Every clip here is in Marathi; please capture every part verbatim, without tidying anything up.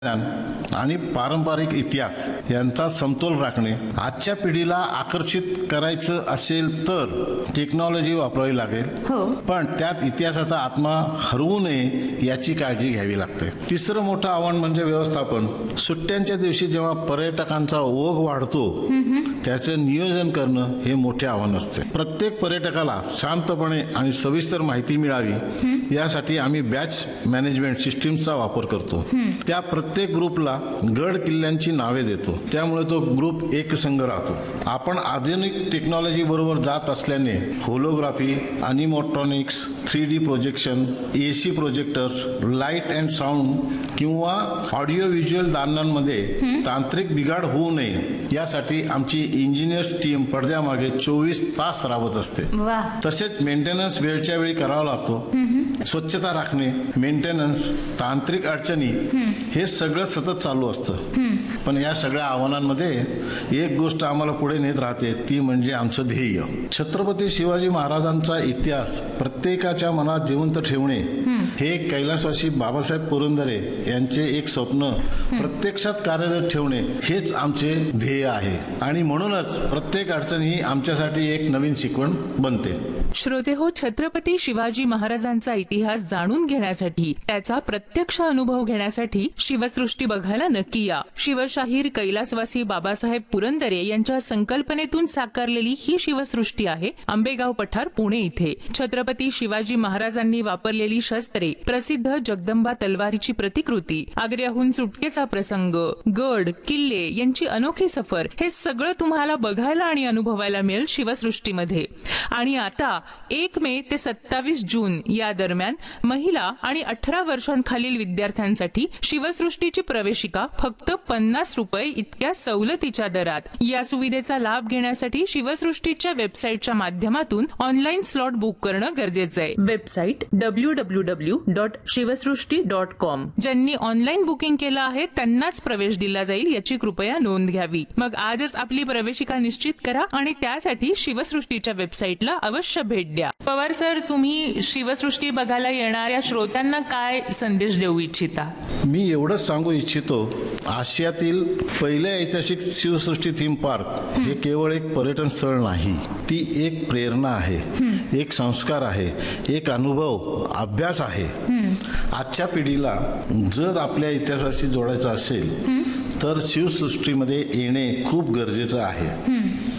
आणि पारंपरिक इतिहास यांचा समतोल राखणे. आजच्या पिढीला आकर्षित करायचं असेल तर टेक्नॉलॉजी वापरावी लागेल, हो. पण त्यात इतिहासाचा आत्मा हरवू नये याची काळजी घ्यावी लागते. तिसरं मोठं आव्हान म्हणजे व्यवस्थापन. सुट्ट्यांच्या दिवशी जेव्हा पर्यटकांचा ओघ वाढतो त्याचं नियोजन करणं हे मोठे आव्हान असते. प्रत्येक पर्यटकाला शांतपणे आणि सविस्तर माहिती मिळावी यासाठी आम्ही बॅच मॅनेजमेंट सिस्टीमचा वापर करतो. त्या प्रत्येक ग्रुपला गड किल्ल्यांची नावे देतो, त्यामुळे तो ग्रुप एकसंघ राहतो. आपण आधुनिक टेक्नॉलॉजी बरोबर जात असल्याने holography, अनिमोट्रॉनिक्स, three D projection, AC projectors, light and sound किंवा ऑडिओ व्हिज्युअल दालनांमध्ये तांत्रिक बिघाड होऊ नये यासाठी आमची इंजिनियर्स टीम पडद्यामागे चोवीस तास राबत असते. वा. तसेच मेंटेनन्स वेळच्या वेळी करावा लागतो. स्वच्छता राखणे, मेंटेनन्स, तांत्रिक अडचणी हे सगळं सतत चालू असतं. पण या सगळ्या आव्हानांमध्ये एक गोष्ट आम्हाला पुढे नेत राहते, ती म्हणजे आमचं ध्येय. छत्रपती शिवाजी महाराजांचा इतिहास प्रत्येकाच्या मनात जिवंत ठेवणे हे कैलासवासी बाबासाहेब पुरंदरे यांचे एक स्वप्न प्रत्यक्षात कार्यरत ठेवणे हेच आमचे ध्येय आहे. आणि म्हणूनच प्रत्येक अडचण ही आमच्यासाठी एक नवीन शिकवण बनते. श्रोते हो, छत्रपती शिवाजी महाराजांचा इतिहास जाणून घेण्यासाठी, त्याचा प्रत्यक्ष अनुभव घेण्यासाठी शिवसृष्टी बघायला नक्की या. शिवशाहीर कैलासवासी बाबासाहेब पुरंदरे यांच्या संकल्पनेतून साकारलेली ही शिवसृष्टी आहे आंबेगाव पठार, पुणे इथे. छत्रपती शिवाजी महाराजांनी वापरलेली शस्त्रे, प्रसिद्ध जगदंबा तलवारीची प्रतिकृती, आग्र्याहून सुटकेचा प्रसंग, गड किल्ले यांची अनोखी सफर, हे सगळं तुम्हाला बघायला आणि अनुभवायला मिळेल शिवसृष्टीमध्ये. आणि आता एक मे ते सत्तावीस जून या दरम्यान महिला आणि अठरा वर्षांखालील विद्यार्थ्यांसाठी शिवसृष्टीची प्रवेशिका फक्त पन्नास रुपये इतक्या सवलतीच्या दरात. या सुविधेचा लाभ घेण्यासाठी शिवसृष्टीच्या वेबसाईटच्या माध्यमातून ऑनलाईन स्लॉट बुक करणं गरजेचं आहे. Website W W W dot Shivsrushti dot com. ज्यांनी ऑनलाईन बुकिंग केलं आहे त्यांनाच प्रवेश दिला जाईल याची कृपया नोंद घ्यावी. मग आजच आपली प्रवेशिका निश्चित करा आणि त्यासाठी शिवसृष्टीच्या वेबसाईटला अवश्य भेट द्या. पवार सर, तुम्ही शिवसृष्टी बघायला येणाऱ्या श्रोत्यांना काय संदेश देऊ इच्छिता? मी एवढंच सांगू इच्छितो, आशियातील पहिले ऐतिहासिक शिवसृष्टी थीम पार्क हे केवळ एक पर्यटन स्थळ नाही, ती एक प्रेरणा आहे, एक संस्कार आहे, एक अनुभव, अभ्यास आहे. आजच्या पिढीला जर आपल्या इतिहासाशी जोडायचं असेल तर शिवसृष्टीमध्ये येणे खूप गरजेचं आहे.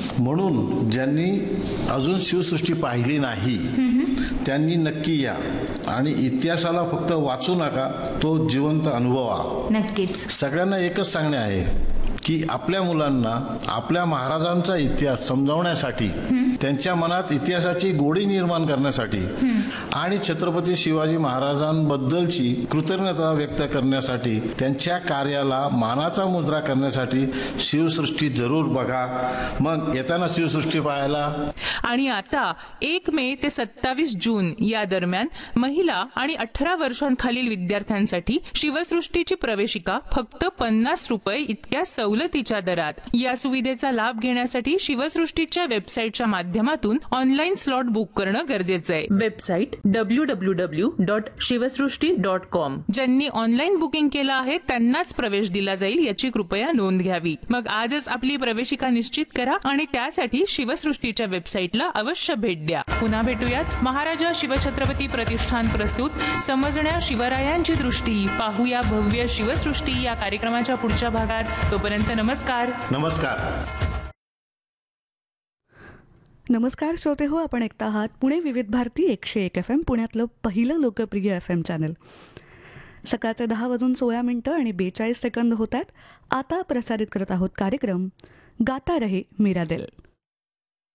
म्हणून ज्यांनी अजून शिवसृष्टी पाहिली नाही त्यांनी नक्की या आणि इतिहासाला फक्त वाचू नका, तो जिवंत अनुभवा. नक्कीच. सगळ्यांना एकच सांगणे आहे की आपल्या मुलांना आपल्या महाराजांचा इतिहास समजावण्यासाठी, त्यांच्या मनात इतिहासाची गोडी निर्माण करण्यासाठी आणि छत्रपती शिवाजी महाराजांबद्दलची कृतज्ञता व्यक्त करण्यासाठी, त्यांच्या कार्याला मानाचा मुद्रा करण्यासाठी शिवसृष्टी जरूर बघा. मग येताना शिवसृष्टी पाहायला. आणि आता एक मे ते सत्तावीस जून या दरम्यान महिला आणि अठरा वर्षांखालील विद्यार्थ्यांसाठी शिवसृष्टीची प्रवेशिका फक्त पन्नास रुपये इतक्या सवलतीच्या दरात. या सुविधेचा लाभ घेण्यासाठी शिवसृष्टीच्या वेबसाईटच्या माध्यमातून ऑनलाईन स्लॉट बुक करणं गरजेचं आहे. Website W W W dot Shivsrushti dot com. ज्यांनी ऑनलाईन बुकिंग केलं आहे त्यांनाच प्रवेश दिला जाईल याची कृपया नोंद घ्यावी. मग आजच आपली प्रवेशिका निश्चित करा आणि त्यासाठी शिवसृष्टीच्या वेबसाईटला अवश्य भेट द्या. पुन्हा भेटूयात. महाराजा शिवछत्रपती प्रतिष्ठान प्रस्तुत समजण्या शिवरायांची दृष्टी, पाहूया भव्य शिवसृष्टी या कार्यक्रमाच्या पुढच्या भागात. तोपर्यंत नमस्कार. नमस्कार. नमस्कार श्रोते हो, आपण ऐकता आहात पुणे विविध भारती एकशे एक एफ एम, पुण्यातलं पहिलं लोकप्रिय एफ एम चॅनल. सकाळचे दहा वाजून सोळा मिनिटं आणि बेचाळीस सेकंद होत आहेत. आता प्रसारित करत आहोत कार्यक्रम गाता रहे मेरा दिल.